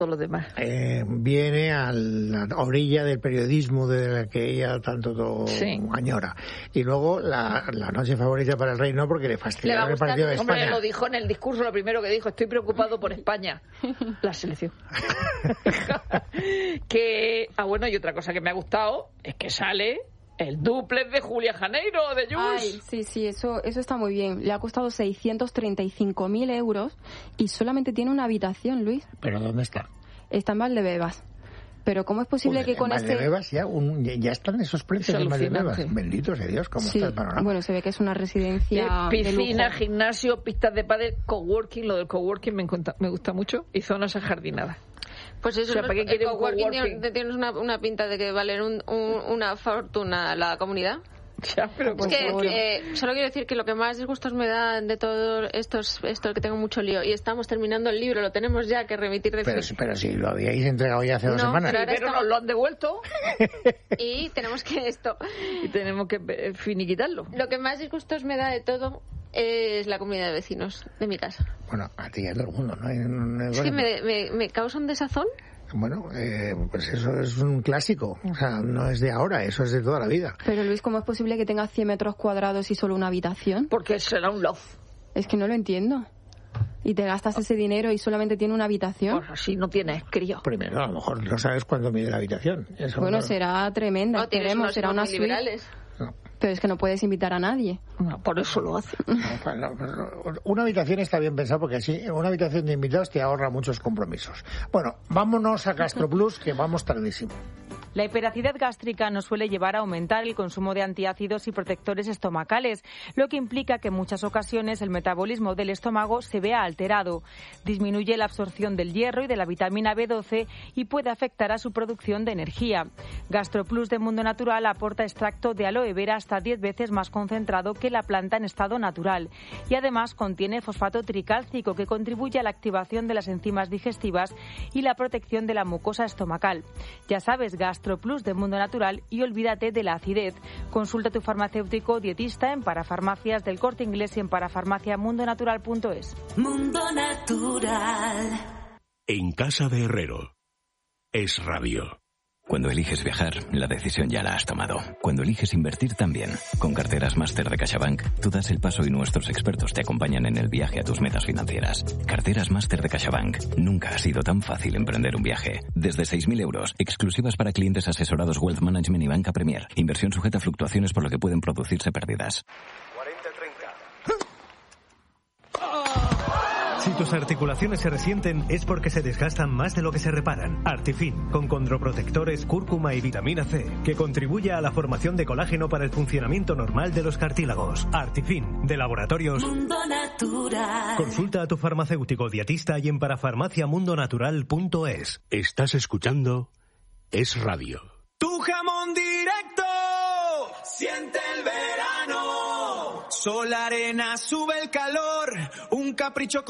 los demás. Viene a la orilla del periodismo de la que ella tanto añora. Y luego la noche favorita para el rey no, porque le fastidia el partido de España. Hombre, lo dijo en el discurso, lo primero que dijo: estoy preocupado por España. La selección. Bueno, y otra cosa que me ha gustado es que sale el dúplex de Julia Janeiro, de Jules. Ay, sí, eso está muy bien. Le ha costado 635.000 euros y solamente tiene una habitación, Luis. ¿Pero dónde está? Está en Valdebebas. Pero ¿cómo es posible que con este... Valdebebas ya están esos precios en Valdebebas. Bendito sea Dios, ¿cómo está el panorama? Bueno, se ve que es una residencia piscina, gimnasio, pistas de pádel, coworking. Lo del coworking me gusta mucho. Y zonas ajardinadas. Pues eso, ¿para qué quiere coworking? ¿Tienes una pinta de que valen una fortuna la comunidad? Ya, pero es que solo quiero decir que lo que más disgustos me da de todo esto es que tengo mucho lío y estamos terminando el libro, lo tenemos ya que remitir de pero si lo habíais entregado ya hace 2 semanas. Pero nos lo han devuelto y tenemos que finiquitarlo. Lo que más disgustos me da de todo es la comunidad de vecinos de mi casa. Bueno, a ti y a todo el mundo, ¿no? Es que me causa un desazón. Bueno, pues eso es un clásico, o sea, no es de ahora, eso es de toda la vida. Pero Luis, ¿cómo es posible que tenga 100 metros cuadrados y solo una habitación? Porque será un loft. Es que no lo entiendo. Y te gastas ese dinero y solamente tiene una habitación. Pues así no tienes crío. Primero, a lo mejor no sabes cuándo mide la habitación. Eso bueno, será tremenda, será una suite. No. Pero es que no puedes invitar a nadie. No, por eso lo hace. Una habitación está bien pensado porque así una habitación de invitados te ahorra muchos compromisos. Bueno, vámonos a GastroPlus, que vamos tardísimo. La hiperacidez gástrica nos suele llevar a aumentar el consumo de antiácidos y protectores estomacales, lo que implica que en muchas ocasiones el metabolismo del estómago se vea alterado. Disminuye la absorción del hierro y de la vitamina B12 y puede afectar a su producción de energía. GastroPlus de Mundo Natural aporta extracto de aloe vera hasta 10 veces más concentrado que la planta en estado natural y además contiene fosfato tricálcico que contribuye a la activación de las enzimas digestivas y la protección de la mucosa estomacal. Ya sabes, GastroPlus de Mundo Natural y olvídate de la acidez. Consulta a tu farmacéutico dietista en Parafarmacias del Corte Inglés y en parafarmaciamundonatural.es. Mundo Natural. En casa de Herrero. Es radio. Cuando eliges viajar, la decisión ya la has tomado. Cuando eliges invertir también. Con Carteras Máster de CaixaBank, tú das el paso y nuestros expertos te acompañan en el viaje a tus metas financieras. Carteras Máster de CaixaBank. Nunca ha sido tan fácil emprender un viaje. Desde 6.000 euros, exclusivas para clientes asesorados Wealth Management y Banca Premier. Inversión sujeta a fluctuaciones por lo que pueden producirse pérdidas. 40-30. Si tus articulaciones se resienten es porque se desgastan más de lo que se reparan. Artifin, con condroprotectores, cúrcuma y vitamina C, que contribuye a la formación de colágeno para el funcionamiento normal de los cartílagos. Artifin, de Laboratorios Mundo Natural. Consulta a tu farmacéutico dietista y en parafarmaciamundonatural.es. Estás escuchando Es Radio. Tu jamón directo, siente el verano. Sol, arena, sube el calor, un capricho